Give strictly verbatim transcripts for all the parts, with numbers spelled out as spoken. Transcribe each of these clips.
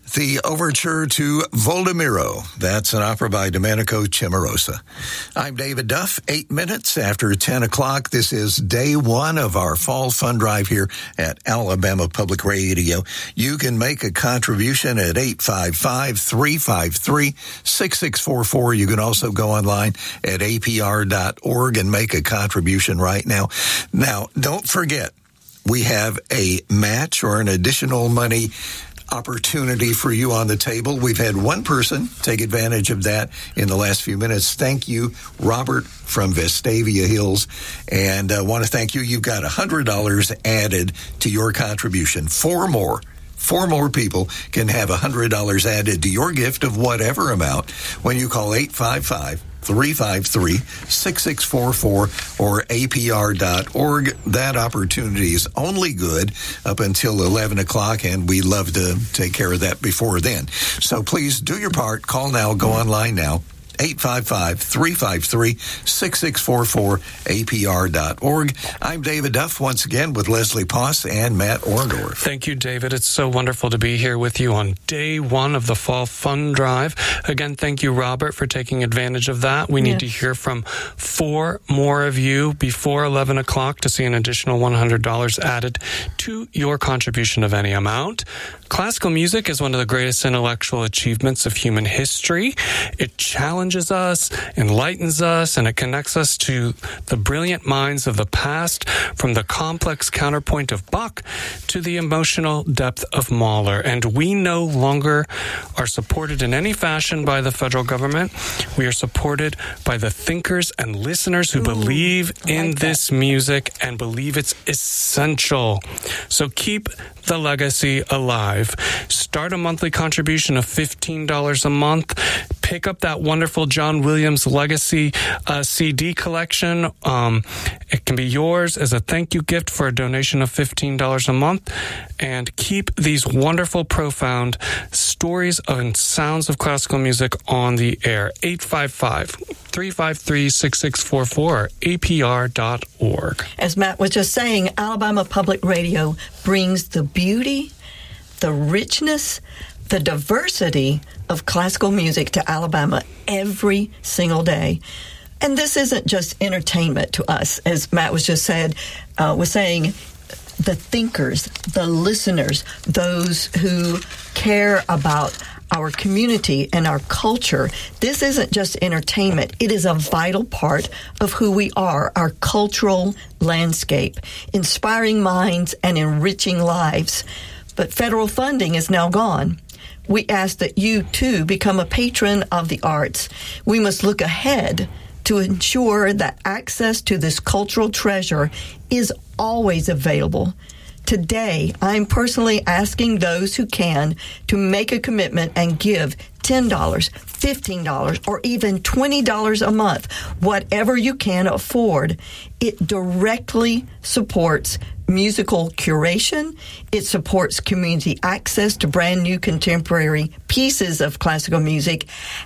The Overture to Voldemiro. That's an opera by Domenico Cimarosa. I'm David Duff. Eight minutes after ten o'clock. This is day one of our fall fund drive here at Alabama Public Radio. You can make a contribution at eight five five, three five three, six six four four. You can also go online at A P R dot org and make a contribution right now. Now, don't forget, we have a match or an additional money opportunity for you on the table. We've had one person take advantage of that in the last few minutes. Thank you, Robert from Vestavia Hills. And I uh, want to thank you. You've got one hundred dollars added to your contribution. Four more. Four more people can have one hundred dollars added to your gift of whatever amount when you call eight five five, three five three, six six four four or A P R dot org. That opportunity is only good up until eleven o'clock, and we love to take care of that before then. So please do your part. Call now. Go online now. eight five five, three five three, six six four four, A P R dot org. I'm David Duff, once again, with Leslie Poss and Matt Orndorff. Thank you, David. It's so wonderful to be here with you on day one of the Fall Fund Drive. Again, thank you, Robert, for taking advantage of that. We need yes. to hear from four more of you before eleven o'clock to see an additional one hundred dollars added to your contribution of any amount. Classical music is one of the greatest intellectual achievements of human history. It challenges us, enlightens us, and it connects us to the brilliant minds of the past, from the complex counterpoint of Bach to the emotional depth of Mahler. And we no longer are supported in any fashion by the federal government. We are supported by the thinkers and listeners who Ooh, believe in like this music and believe it's essential. So keep the legacy alive. Start a monthly contribution of fifteen dollars a month. Pick up that wonderful John Williams Legacy uh, C D collection. Um, it can be yours as a thank you gift for a donation of fifteen dollars a month. And keep these wonderful, profound stories and sounds of classical music on the air. eight five five, three five three, six six four four, A P R dot org. As Matt was just saying, Alabama Public Radio brings the beauty, the richness, the diversity of classical music to Alabama every single day. And this isn't just entertainment to us, as Matt was just said, uh, was saying, the thinkers, the listeners, those who care about our community and our culture. This isn't just entertainment. It is a vital part of who we are, our cultural landscape, inspiring minds and enriching lives. But federal funding is now gone. We ask that you, too, become a patron of the arts. We must look ahead to ensure that access to this cultural treasure is always available. Today, I'm personally asking those who can to make a commitment and give ten dollars, fifteen dollars, or even twenty dollars a month, whatever you can afford. It directly supports musical curation. It supports community access to brand new contemporary pieces of classical music,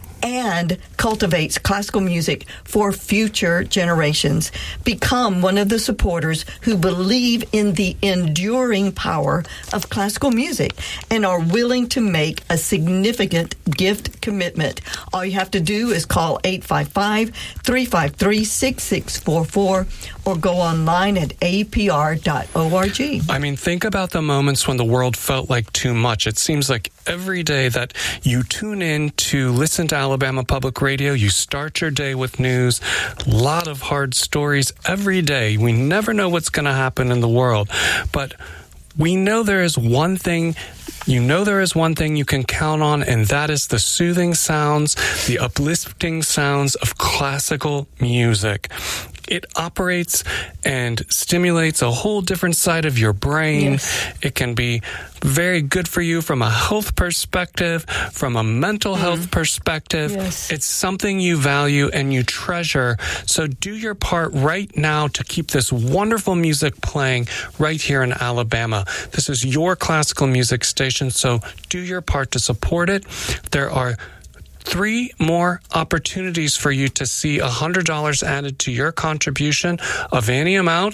and cultivates classical music for future generations. Become one of the supporters who believe in the enduring power of classical music and are willing to make a significant gift commitment. All you have to do is call eight five five, three five three, six six four four or go online at A P R dot org. I mean, think about the moments when the world felt like too much. It seems like every day that you tune in to listen to Alabama Public Radio, you start your day with news, a lot of hard stories every day. We never know what's going to happen in the world, but we know there is one thing, you know there is one thing you can count on, and that is the soothing sounds, the uplifting sounds of classical music. It operates and stimulates a whole different side of your brain. Yes. It can be very good for you from a health perspective, from a mental mm. health perspective. Yes. It's something you value and you treasure. So do your part right now to keep this wonderful music playing right here in Alabama. This is your classical music station, so do your part to support it. There are three more opportunities for you to see one hundred dollars added to your contribution of any amount.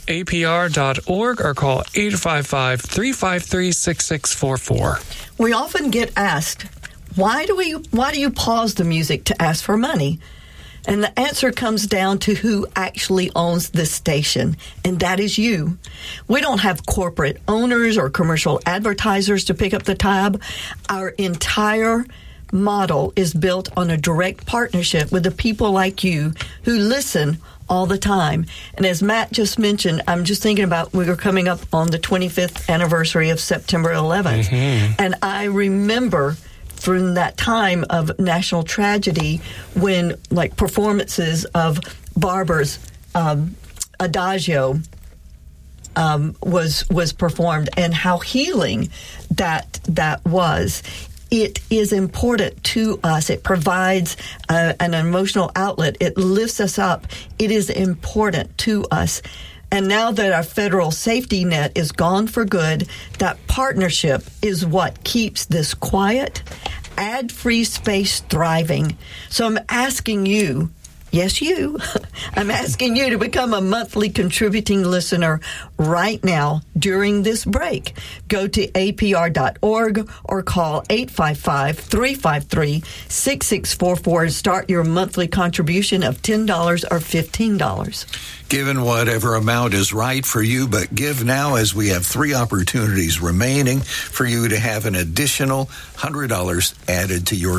A P R dot org or call eight five five, three five three, six six four four. We often get asked, why do we why do you pause the music to ask for money? And the answer comes down to who actually owns this station, and that is you. We don't have corporate owners or commercial advertisers to pick up the tab. Our entire model is built on a direct partnership with the people like you who listen all the time. And as Matt just mentioned, I'm just thinking about we were coming up on the twenty-fifth anniversary of September eleventh. Mm-hmm. And I remember from that time of national tragedy when, like, performances of Barber's um, Adagio um, was was performed, and how healing that that was. It is important to us. It provides uh, an emotional outlet. It lifts us up. It is important to us. And now that our federal safety net is gone for good, that partnership is what keeps this quiet, ad-free space thriving. So I'm asking you, yes, you, I'm asking you to become a monthly contributing listener right now during this break. Go to A P R dot org or call eight five five, three five three, six six four four and start your monthly contribution of ten dollars or fifteen dollars. Given whatever amount is right for you, but give now, as we have three opportunities remaining for you to have an additional one hundred dollars added to your